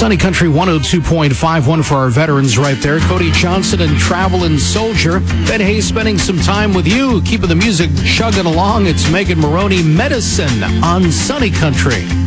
Sunny Country 102.5, one for our veterans right there. Cody Johnson and Traveling Soldier. Ben Hayes spending some time with you, keeping the music chugging along. It's Megan Maroney, Medicine on Sunny Country.